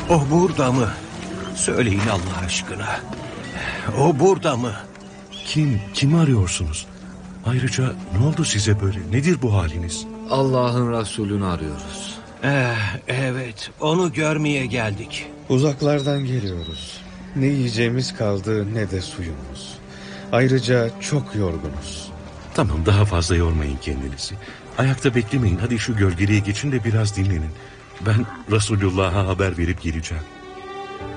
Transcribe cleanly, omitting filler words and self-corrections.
O burada mı? Söyleyin Allah aşkına. O burada mı? Kimi arıyorsunuz? Ayrıca ne oldu size böyle? Nedir bu haliniz? Allah'ın Resulü'nü arıyoruz. Evet, onu görmeye geldik. Uzaklardan geliyoruz. Ne yiyeceğimiz kaldı ne de suyumuz. Ayrıca çok yorgunuz. Tamam, daha fazla yormayın kendinizi. Ayakta beklemeyin, hadi şu gölgeliğe geçin de biraz dinlenin. Ben Resulullah'a haber verip geleceğim.